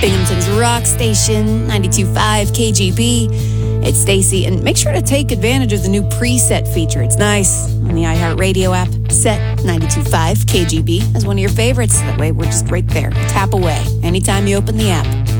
Binghamton's rock station, 92.5 KGB. It's Stacy, and make sure to take advantage of the new preset feature. It's nice. On the iHeartRadio app, set 92.5 KGB as one of your favorites. That way, we're just right there. Tap away anytime you open the app.